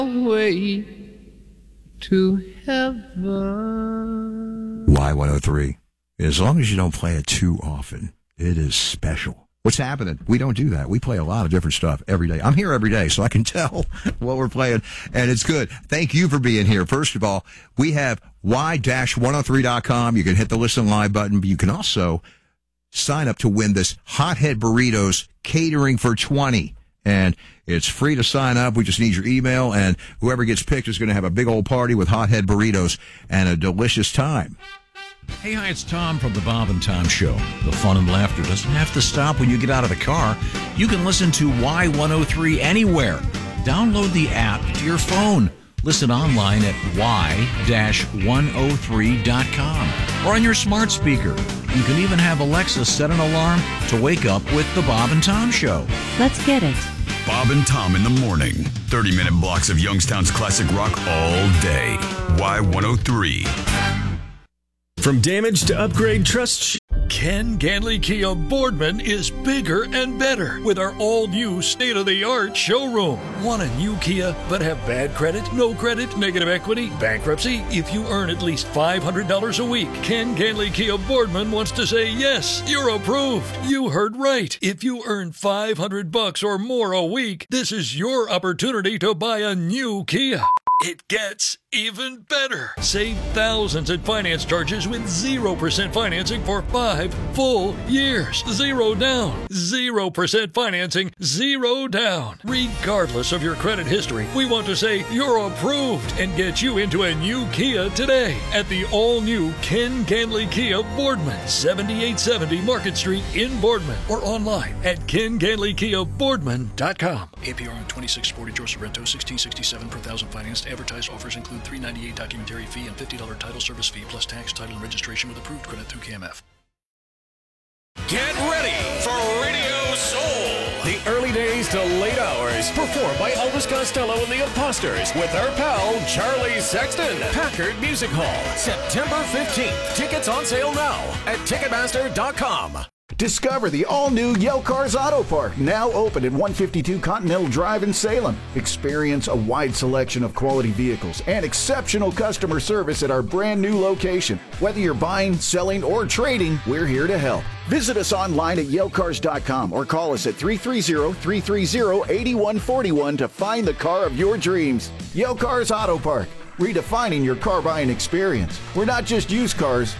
way to heaven. Y103. As long as you don't play it too often, it is special. What's happening? We don't do that. We play a lot of different stuff every day. I'm here every day, so I can tell what we're playing, and it's good. Thank you for being here. First of all, we have y-103.com. You can hit the Listen Live button, but you can also sign up to win this Hothead Burritos catering for 20. And it's free to sign up. We just need your email, and whoever gets picked is going to have a big old party with Hothead Burritos and a delicious time. Hey, hi, it's Tom from the Bob and Tom Show. The fun and laughter doesn't have to stop when you get out of the car. You can listen to Y103 anywhere. Download the app to your phone. Listen online at y-103.com or on your smart speaker. You can even have Alexa set an alarm to wake up with the Bob and Tom Show. Let's get it. Bob and Tom in the morning. 30-minute blocks of Youngstown's classic rock all day. Y103. From damage to upgrade, trust Ken Ganley Kia Boardman is bigger and better with our all-new state-of-the-art showroom. Want a new Kia but have bad credit, no credit, negative equity, bankruptcy? If you earn at least $500 a week, Ken Ganley Kia Boardman wants to say yes, you're approved. You heard right. If you earn $500 or more a week, this is your opportunity to buy a new Kia. It gets even better. Save thousands in finance charges with 0% financing for 5 full years. Zero down. 0% financing. Zero down. Regardless of your credit history, we want to say you're approved and get you into a new Kia today at the all-new Ken Ganley Kia Boardman, 7870 Market Street in Boardman, or online at kenganleykiaboardman.com. APR on 2640 Joseph Rento, $1667 per thousand financed. Advertised offers include $398 documentary fee and $50 title service fee plus tax, title, and registration with approved credit through KMF. Get ready for Radio Soul. the early days to late hours. Performed by Elvis Costello and the Imposters with our pal Charlie Sexton. Packard Music Hall, September 15th. Tickets on sale now at Ticketmaster.com. Discover the all-new Yale Cars Auto Park, now open at 152 Continental Drive in Salem. Experience a wide selection of quality vehicles and exceptional customer service at our brand new location. Whether you're buying, selling, or trading, we're here to help. Visit us online at YaleCars.com or call us at 330-330-8141 to find the car of your dreams. Yale Cars Auto Park, redefining your car buying experience. We're not just used cars,